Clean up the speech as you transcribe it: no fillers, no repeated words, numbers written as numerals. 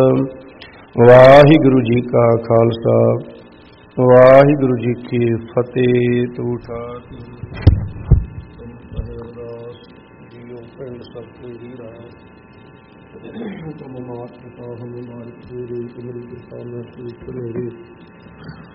ਵਾਹਿਗੁਰੂ ਜੀ ਕਾ ਖਾਲਸਾ ਵਾਹਿਗੁਰੂ ਜੀ ਕੀ ਫਤਿਹ। ਤੂ ਠਾਕ ਜੀਓ ਪਿੰਡ ਸਤਿ ਹੀਰਾ ਤੁਮ ਮਾਤ ਪਿਤਾ ਹਮ ਮਾਰਿ ਤੇਰੇ ਤੁਮਰੀ ਕਿਰਪਾ ਮੈਂ ਸੂਤ ਰੇ